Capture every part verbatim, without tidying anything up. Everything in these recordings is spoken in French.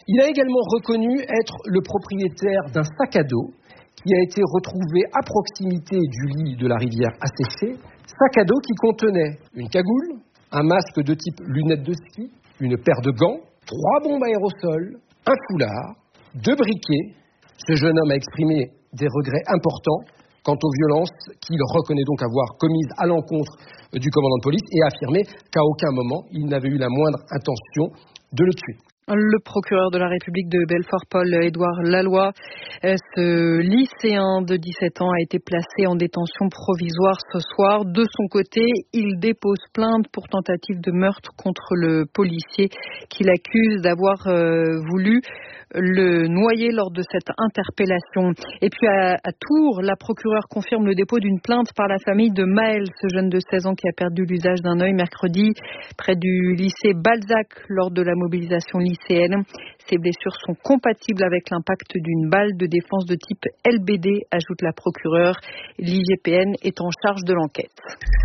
Il a également reconnu être le propriétaire d'un sac à dos qui a été retrouvé à proximité du lit de la rivière asséchée. Sac à dos qui contenait une cagoule, un masque de type lunettes de ski, une paire de gants, trois bombes aérosols, un foulard, deux briquets. Ce jeune homme a exprimé des regrets importants quant aux violences qu'il reconnaît donc avoir commises à l'encontre du commandant de police et a affirmé qu'à aucun moment il n'avait eu la moindre intention de le tuer. Le procureur de la République de Belfort, Paul-Édouard Laloy, ce lycéen de dix-sept ans a été placé en détention provisoire ce soir. De son côté, il dépose plainte pour tentative de meurtre contre le policier qu'il accuse d'avoir euh, voulu le noyer lors de cette interpellation. Et puis à, à Tours, la procureure confirme le dépôt d'une plainte par la famille de Maël, ce jeune de seize ans qui a perdu l'usage d'un œil mercredi près du lycée Balzac lors de la mobilisation lycéenne. Ces blessures sont compatibles avec l'impact d'une balle de défense de type L B D, ajoute la procureure. L'I G P N est en charge de l'enquête.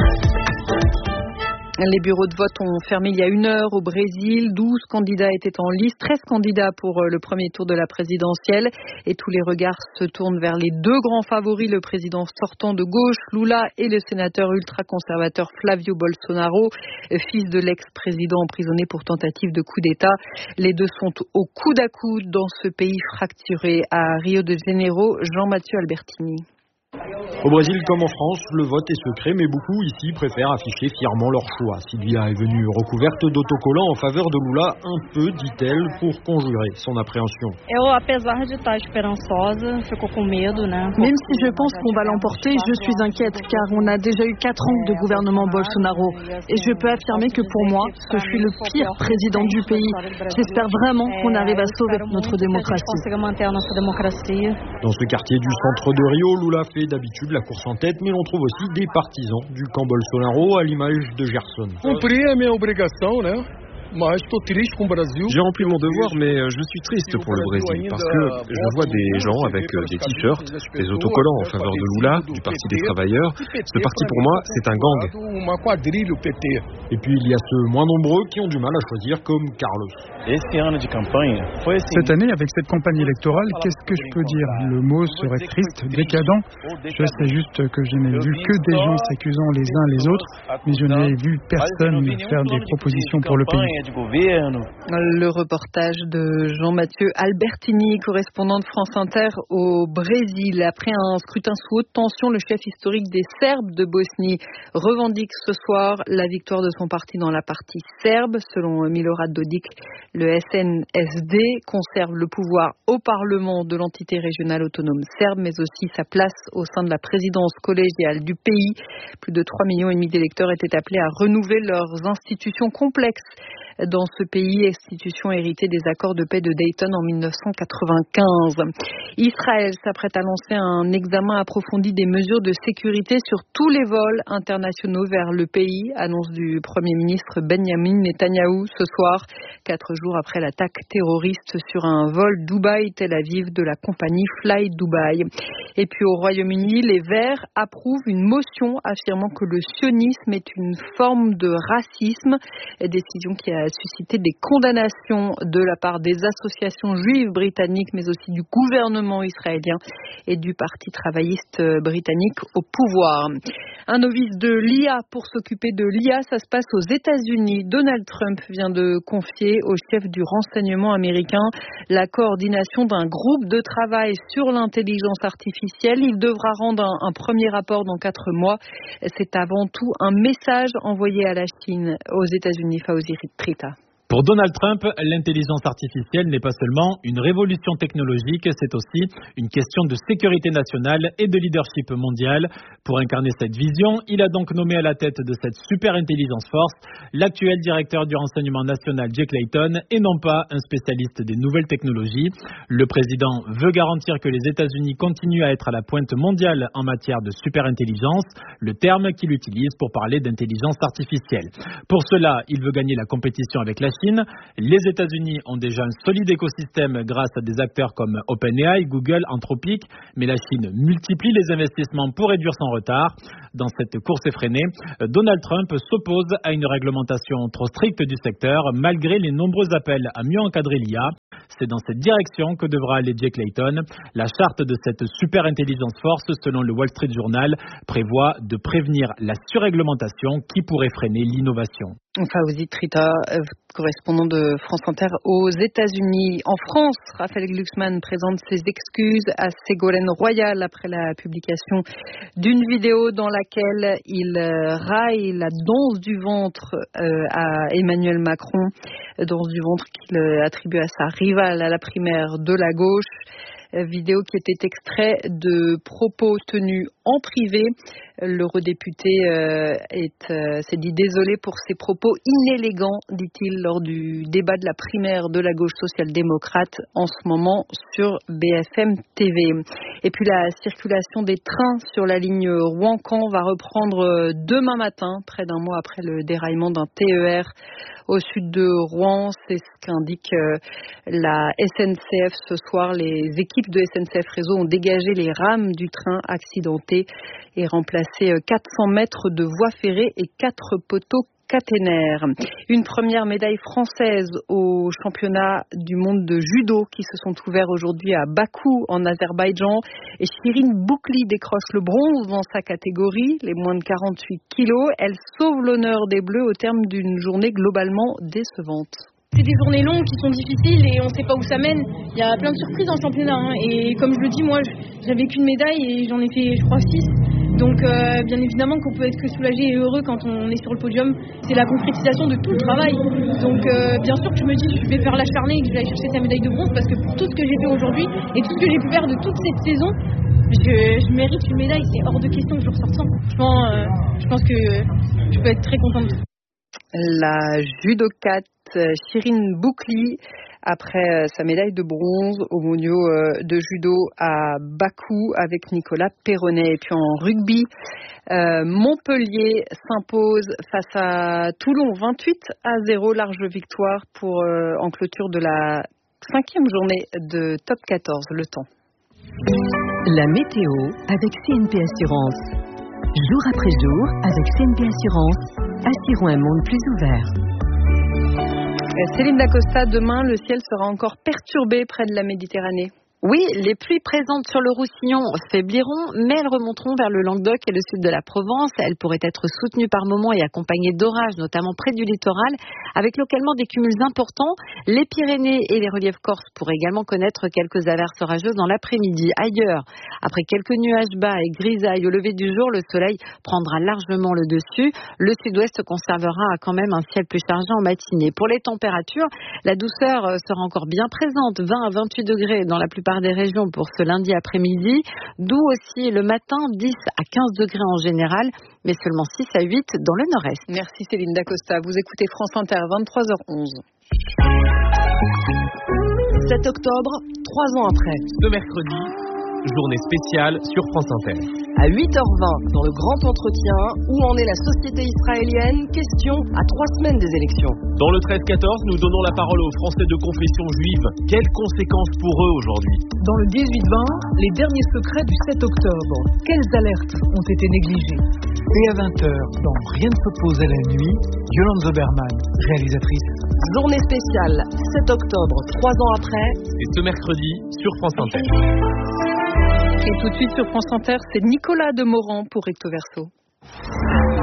Les bureaux de vote ont fermé il y a une heure au Brésil. douze candidats étaient en lice, treize candidats pour le premier tour de la présidentielle. Et tous les regards se tournent vers les deux grands favoris, le président sortant de gauche, Lula, et le sénateur ultra-conservateur Flavio Bolsonaro, fils de l'ex-président emprisonné pour tentative de coup d'État. Les deux sont au coude à coude dans ce pays fracturé. À Rio de Janeiro, Jean-Mathieu Albertini. Au Brésil comme en France, le vote est secret, mais beaucoup ici préfèrent afficher fièrement leur choix. Sylvia est venue recouverte d'autocollants en faveur de Lula, un peu, dit-elle, pour conjurer son appréhension. Même si je pense qu'on va l'emporter, je suis inquiète, car on a déjà eu quatre ans de gouvernement Bolsonaro. Et je peux affirmer que pour moi, ce fut le pire président du pays. J'espère vraiment qu'on arrive à sauver notre démocratie. Dans ce quartier du centre de Rio, Lula fait d'habitude la course en tête, mais l'on trouve aussi des partisans du camp Bolsonaro à l'image de Gerson. J'ai rempli mon devoir, mais je suis triste pour le Brésil parce que je vois des gens avec des t-shirts, des autocollants en faveur de Lula, du Parti des Travailleurs. Ce parti pour moi, c'est un gang. Et puis il y a ceux moins nombreux qui ont du mal à choisir, comme Carlos. Cette année, avec cette campagne électorale, qu'est-ce que je peux dire? Le mot serait triste, décadent. Je sais juste que je n'ai vu que des gens s'accusant les uns les autres, mais je n'ai vu personne faire des propositions pour le pays. Le reportage de Jean-Mathieu Albertini, correspondant de France Inter au Brésil. Après un scrutin sous haute tension, le chef historique des Serbes de Bosnie revendique ce soir la victoire de son parti dans la partie serbe. Selon Milorad Dodik, le S N S D conserve le pouvoir au Parlement de l'entité régionale autonome serbe, mais aussi sa place au sein de la présidence collégiale du pays. Plus de trois millions et demi d'électeurs étaient appelés à renouveler leurs institutions complexes dans ce pays, institution héritée des accords de paix de Dayton en mille neuf cent quatre-vingt-quinze. Israël s'apprête à lancer un examen approfondi des mesures de sécurité sur tous les vols internationaux vers le pays, annonce du Premier ministre Benjamin Netanyahou ce soir, quatre jours après l'attaque terroriste sur un vol Dubaï-Tel Aviv de la compagnie Fly Dubai. Et puis au Royaume-Uni, les Verts approuvent une motion affirmant que le sionisme est une forme de racisme, décision qui a suscité des condamnations de la part des associations juives britanniques, mais aussi du gouvernement israélien et du Parti travailliste britannique au pouvoir. Un novice de l'I A pour s'occuper de l'I A, ça se passe aux États-Unis. Donald Trump vient de confier au chef du renseignement américain la coordination d'un groupe de travail sur l'intelligence artificielle. Il devra rendre un, un premier rapport dans quatre mois. C'est avant tout un message envoyé à la Chine, aux États-Unis. Fawzi Trita. Pour Donald Trump, l'intelligence artificielle n'est pas seulement une révolution technologique, c'est aussi une question de sécurité nationale et de leadership mondial. Pour incarner cette vision, il a donc nommé à la tête de cette super intelligence force l'actuel directeur du renseignement national Jake Layton et non pas un spécialiste des nouvelles technologies. Le président veut garantir que les États-Unis continuent à être à la pointe mondiale en matière de super intelligence, le terme qu'il utilise pour parler d'intelligence artificielle. Pour cela, il veut gagner la compétition avec la Chine. Les États-Unis ont déjà un solide écosystème grâce à des acteurs comme OpenAI, Google, Anthropic, mais la Chine multiplie les investissements pour réduire son retard. Dans cette course effrénée, Donald Trump s'oppose à une réglementation trop stricte du secteur, malgré les nombreux appels à mieux encadrer l'I A. C'est dans cette direction que devra aller Jake Layton. La charte de cette super intelligence force, selon le Wall Street Journal, prévoit de prévenir la surréglementation qui pourrait freiner l'innovation. Fawzi Trita, correspondant de France Inter aux États-Unis. En France, Raphaël Glucksmann présente ses excuses à Ségolène Royal après la publication d'une vidéo dans laquelle il raille la danse du ventre à Emmanuel Macron, danse du ventre qu'il attribue à sa rivale à la primaire de la gauche. Vidéo qui était extrait de propos tenus en privé. L'eurodéputé euh, est, euh, s'est dit désolé pour ses propos inélégants, dit-il, lors du débat de la primaire de la gauche social-démocrate en ce moment sur B F M T V. Et puis la circulation des trains sur la ligne Rouen-Caen va reprendre demain matin, près d'un mois après le déraillement d'un T E R au sud de Rouen. C'est ce qu'indique euh, la S N C F ce soir. Les équipes de S N C F Réseau ont dégagé les rames du train accidenté et remplacé quatre cents mètres de voies ferrées et quatre poteaux caténaires. Une première médaille française aux championnats du monde de judo qui se sont ouverts aujourd'hui à Bakou en Azerbaïdjan. Et Shirin Boukli décroche le bronze dans sa catégorie, les moins de quarante-huit kilos. Elle sauve l'honneur des Bleus au terme d'une journée globalement décevante. C'est des journées longues qui sont difficiles et on ne sait pas où ça mène. Il y a plein de surprises en championnat. Hein. Et comme je le dis, moi, j'avais qu'une médaille et j'en ai fait, je crois, six. Donc, euh, bien évidemment qu'on peut être que soulagé et heureux quand on est sur le podium. C'est la concrétisation de tout le travail. Donc, euh, bien sûr que je me dis que je vais faire l'acharné et que je vais aller chercher sa médaille de bronze parce que pour tout ce que j'ai fait aujourd'hui et tout ce que j'ai pu faire de toute cette saison, je, je mérite une médaille. C'est hors de question que je ressorte sans. Franchement, euh, je pense que je peux être très contente. La judokate Shirin Boukli, après sa médaille de bronze au mondiaux de judo à Bakou avec Nicolas Perronnet. Et puis en rugby, euh, Montpellier s'impose face à Toulon vingt-huit à zéro, large victoire pour euh, en clôture de la cinquième journée de top quatorze. Le temps. La météo avec C N P Assurance. Jour après jour, avec C N P Assurance, assurons un monde plus ouvert. Céline Dacosta, demain, le ciel sera encore perturbé près de la Méditerranée. Oui, les pluies présentes sur le Roussillon faibliront, mais elles remonteront vers le Languedoc et le sud de la Provence. Elles pourraient être soutenues par moments et accompagnées d'orages, notamment près du littoral, avec localement des cumuls importants. Les Pyrénées et les reliefs corses pourraient également connaître quelques averses orageuses dans l'après-midi. Ailleurs, après quelques nuages bas et grisailles au lever du jour, le soleil prendra largement le dessus. Le sud-ouest conservera quand même un ciel plus chargé en matinée. Pour les températures, la douceur sera encore bien présente, vingt à vingt-huit degrés dans la plupart des régions pour ce lundi après-midi, d'où aussi le matin dix à quinze degrés en général, mais seulement six à huit dans le nord-est. Merci Céline Dacosta. Vous écoutez France Inter, vingt-trois heures onze. sept octobre, trois ans après. Ce mercredi, journée spéciale sur France Inter. À huit heures vingt, dans le grand entretien, où en est la société israélienne? Question à trois semaines des élections. Dans le treize quatorze, nous donnons la parole aux Français de confession juive. Quelles conséquences pour eux aujourd'hui? Dans le dix-huit vingt, les derniers secrets du sept octobre. Quelles alertes ont été négligées? Et à vingt heures, dans Rien ne s'oppose à la nuit, Yolande Zoberman, réalisatrice. Journée spéciale, sept octobre, trois ans après. Et ce mercredi, sur France Inter. Et tout de suite sur France Inter, c'est Nicolas Demorand pour Recto Verso.